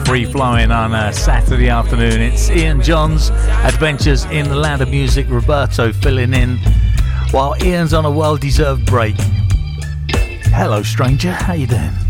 free flowing on a Saturday afternoon. It's Ian John's Adventures in the Land of Music. Roberto filling in while Ian's on a well-deserved break. Hello, stranger. How you doing?